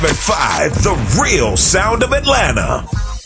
At 5, the real sound of Atlanta.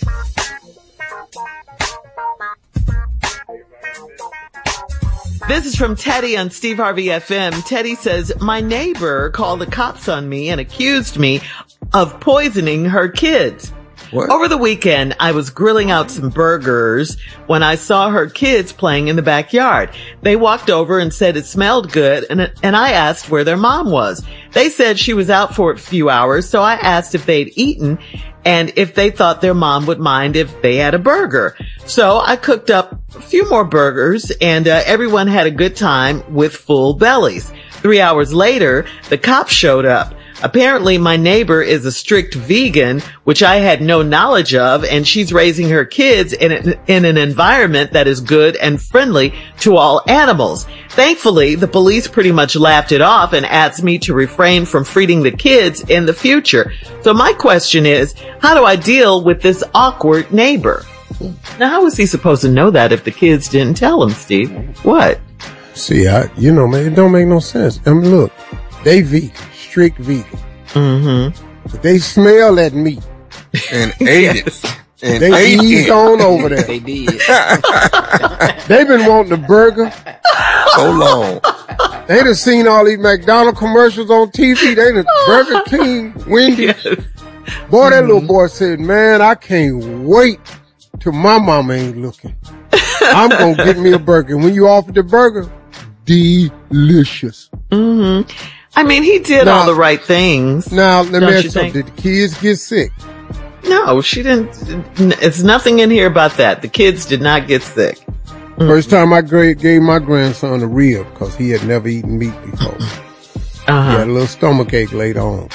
This is from Teddy on Steve Harvey FM. Teddy says, my neighbor called the cops on me and accused me of poisoning her kids. What? Over the weekend, I was grilling out some burgers when I saw her kids playing in the backyard. They walked over and said it smelled good, and I asked where their mom was. They said she was out for a few hours, so I asked if they'd eaten and if they thought their mom would mind if they had a burger. So I cooked up a few more burgers, and everyone had a good time with full bellies. 3 hours later, the cops showed up. Apparently, my neighbor is a strict vegan, which I had no knowledge of, and she's raising her kids in an environment that is good and friendly to all animals. Thankfully, the police pretty much laughed it off and asked me to refrain from feeding the kids in the future. So my question is, how do I deal with this awkward neighbor? Now, how was he supposed to know that if the kids didn't tell him, Steve? What? See, man, it don't make no sense. I mean, look, they vegan. Strict vegan. Mm-hmm. But they smell that meat. And ate it. And they eased on over there. They did. They've been wanting a burger so long. They done seen all these McDonald's commercials on TV. They done Burger King, Wendy's. Yes. Boy, that little boy said, man, I can't wait till my mama ain't looking. I'm going to get me a burger. When you offered the burger, delicious. Mm-hmm. I mean, he did all the right things. Now, let me ask you something. think? Did the kids get sick? No, she didn't. It's nothing in here about that. The kids did not get sick. First time I gave my grandson a rib because he had never eaten meat before. He had a little stomachache later on.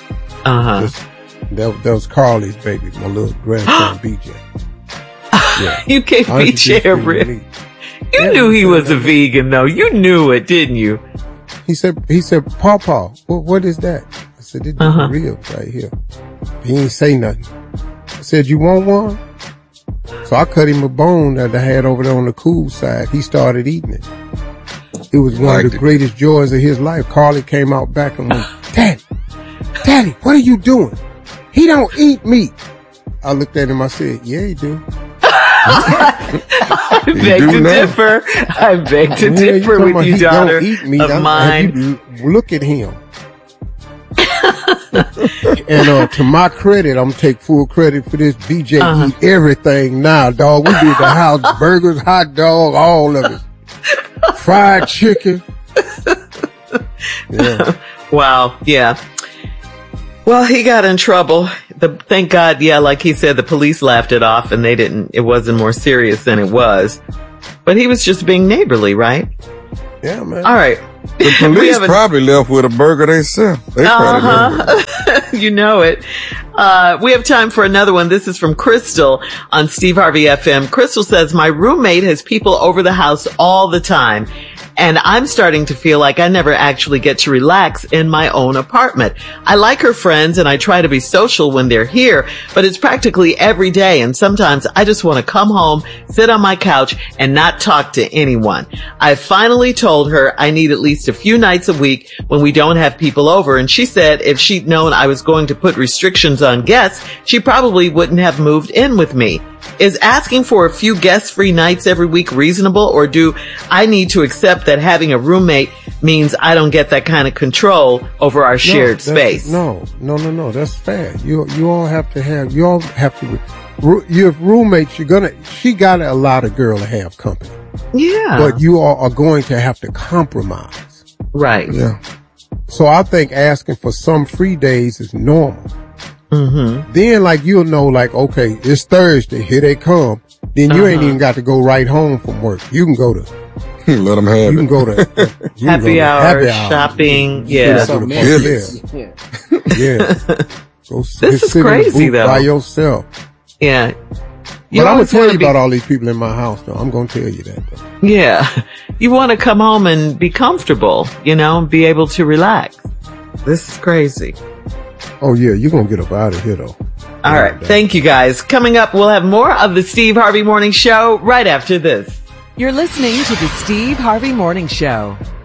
That was Carly's baby, my little grandson, BJ. Yeah. You gave BJ a rib. You knew he was a vegan, though. You knew it, didn't you? He said, Pawpaw, what is that? I said, this is a rib right here. He ain't say nothing. I said, you want one? So I cut him a bone that I had over there on the cool side. He started eating it. It was one of the greatest joys of his life. Carly came out back and went, Daddy, what are you doing? He don't eat meat. I looked at him, I said, yeah, he do. I beg to differ. I beg to differ with you, daughter of mine. Look at him. And to my credit, I'm gonna take full credit for this. BJ eat everything now, dog. We do the house burgers, hot dog, all of it. Fried chicken. Yeah. Wow. Yeah. Well, he got in trouble. Thank God, like he said, the police laughed it off and it wasn't more serious than it was. But he was just being neighborly, right? Yeah, man. All right. The police probably left with a burger they sell. They You know it. We have time for another one. This is from Crystal on Steve Harvey FM. Crystal says, my roommate has people over the house all the time, and I'm starting to feel like I never actually get to relax in my own apartment. I like her friends and I try to be social when they're here, but it's practically every day, and sometimes I just want to come home, sit on my couch, and not talk to anyone. I finally told her I need at least a few nights a week when we don't have people over, and she said if she'd known I was going to put restrictions on guests, she probably wouldn't have moved in with me. Is asking for a few guest-free nights every week reasonable, or do I need to accept that having a roommate means I don't get that kind of control over our shared space? No. That's fair. You all have to. Your roommates, she gotta allow the girl to have company. Yeah. But you all are going to have to compromise. Right. Yeah. So I think asking for some free days is normal. Mm-hmm. Then you'll know okay, it's Thursday, here they come. Then you ain't even got to go right home from work. You can go to let them have you can go to happy hour, shopping. Yeah. Yeah. Go this is crazy though. By yourself. Yeah. But I'm gonna tell you about all these people in my house though. I'm gonna tell you that though. Yeah. You want to come home and be comfortable, and be able to relax. This is crazy. Oh yeah, you're gonna get up out of here though. All right. Thank you guys. Coming up, we'll have more of the Steve Harvey Morning Show right after this. You're listening to the Steve Harvey Morning Show.